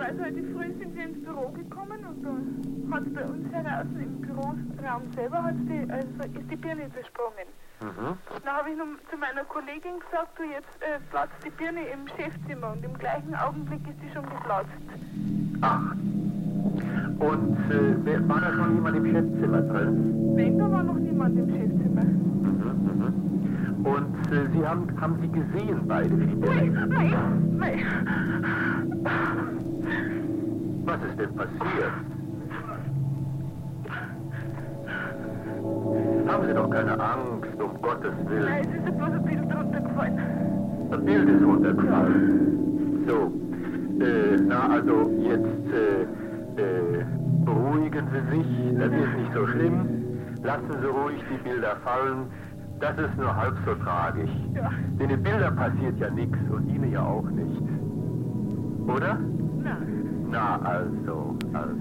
Also heute früh sind wir ins Büro gekommen und da hat bei uns draußen im Büroraum selber ist die Birne zersprungen. Dann habe ich noch zu meiner Kollegin gesagt, du, jetzt platzt die Birne im Chefzimmer und im gleichen Augenblick ist die schon geplatzt. Ach. Und war da schon jemand im Chefzimmer drin? Nein, da war noch niemand im Chefzimmer. Und Sie haben Sie gesehen, beide, wie die Birne? Nein. Was ist denn passiert? Haben Sie doch keine Angst, um Gottes Willen. Nein, es ist bloß ein Bild runtergefallen. Das Bild ist runtergefallen. So, also jetzt beruhigen Sie sich, das ist nicht so schlimm. Lassen Sie ruhig die Bilder fallen, das ist nur halb so tragisch. Ja. Denn den Bildern passiert ja nichts und Ihnen ja auch nicht. Oder? Nein. Na, also.